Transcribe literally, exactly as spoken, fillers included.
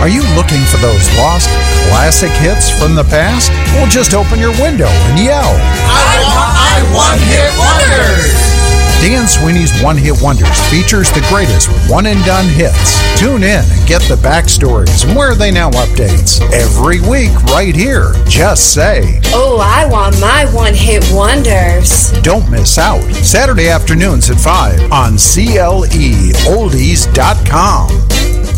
you looking for those lost classic hits from the past? Well, just open your window and yell, I want my one-hit wonders! Dan Sweeney's One Hit Wonders features the greatest one-and-done hits. Tune in and get the backstories and where they now updates. Every week right here. Just say, oh, I want my one-hit wonders. Don't miss out. Saturday afternoons at five on C L E oldies dot com.